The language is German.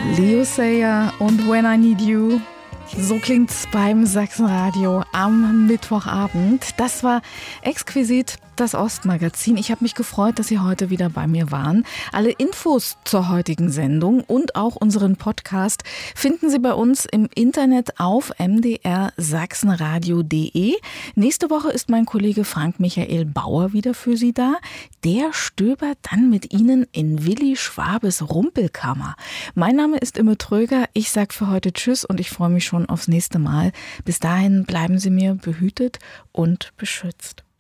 Leo Sayer und When I Need You. So klingt's beim Sachsenradio am Mittwochabend. Das war exquisit das Ostmagazin. Ich habe mich gefreut, dass Sie heute wieder bei mir waren. Alle Infos zur heutigen Sendung und auch unseren Podcast finden Sie bei uns im Internet auf mdrsachsenradio.de. Nächste Woche ist mein Kollege Frank Michael Bauer wieder für Sie da. Der stöbert dann mit Ihnen in Willi Schwabes Rumpelkammer. Mein Name ist Imme Tröger. Ich sage für heute Tschüss und ich freue mich schon aufs nächste Mal. Bis dahin bleiben Sie mir behütet und beschützt.